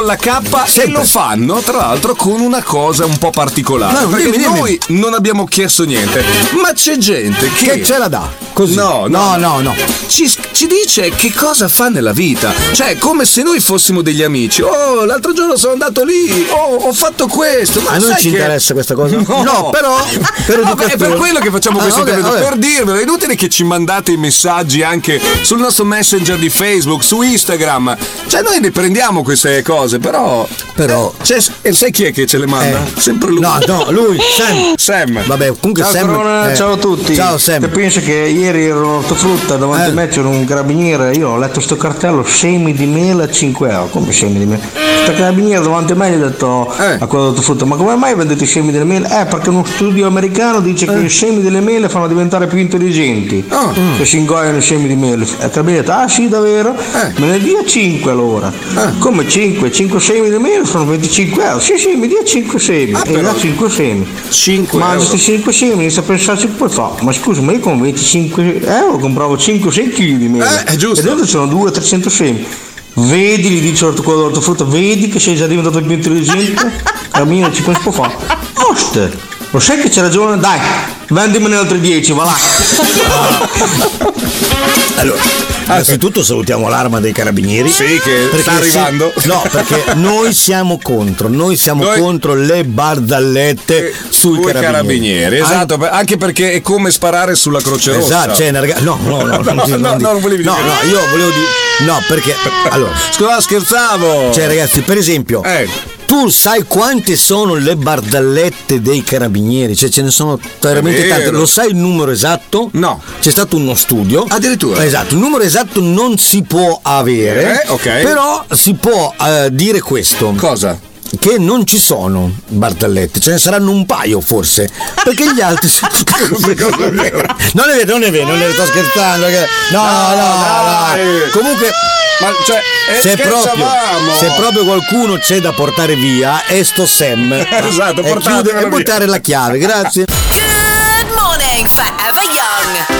la cappa e lo fanno tra l'altro con una cosa un po' particolare, perché noi non abbiamo chiesto niente, ma c'è gente che ce la dà così. No. Ci dice che cosa fa nella vita, cioè come se noi fossimo degli amici. Oh, l'altro giorno sono andato lì, ho fatto questo. Ma a noi ci interessa questa cosa? No, però è per quello che facciamo questo intervento, per dirvelo. È inutile che ci mandate i messaggi anche sul nostro messenger di Facebook, su Instagram, cioè noi ne prendiamo queste cose, però sai chi è che ce le manda? Sempre lui. No, lui, Sam. Vabbè, comunque ciao, Sam. Corona, ciao a tutti. Ciao Sam. Te penso che ieri ero ortofrutta davanti a me c'era un carabiniere, io ho letto sto cartello, semi di mela a 5 euro. Come semi di mela? Sto carabiniere davanti a me gli ho detto a quello ortofrutta, ma come mai vendete i semi delle mele? Perché uno studio americano dice che i semi delle mele fanno diventare più intelligenti se si ingoiano i semi di mele. E il carabiniere ha detto, sì davvero? Me ne dia 5 allora. Come 5 semi di mele sono 25 euro. Sì, mi dia 5 semi. E mi dà 5 semi. 5 mangia questi 5 semi, inizia a pensarci, poi fa, ma scusa, ma io con 25 euro compravo 5-6 kg di mele. È giusto. E dentro sono 200-300 semi. Vedi, gli dice l'ortofrutta, vedi che sei già diventato più intelligente? Cammino, ci penso fa. Oste, lo sai che c'è ragione? Dai, vendimene altri 10, va là. Allora, innanzitutto salutiamo l'Arma dei Carabinieri. Sì, che sta arrivando. No, perché noi siamo contro le barzellette sui carabinieri. Esatto, anche perché è come sparare sulla Croce Rossa. Esatto, cioè, no, non volevi dire. No, io volevo dire. No, perché allora. Scusa, scherzavo. Cioè, ragazzi, per esempio. Tu sai quante sono le barzellette dei carabinieri? Cioè ce ne sono veramente tante. Lo sai il numero esatto? No. C'è stato uno studio. Addirittura? Esatto, il numero esatto non si può avere. Ok. Però si può dire questo. Cosa? Che non ci sono barzellette, ce ne saranno un paio forse, perché gli altri non è vero, sto scherzando. No. Comunque, ma cioè, se proprio qualcuno c'è da portare via è sto Sam. Esatto, e buttare la chiave, grazie. Good morning, Forever Young.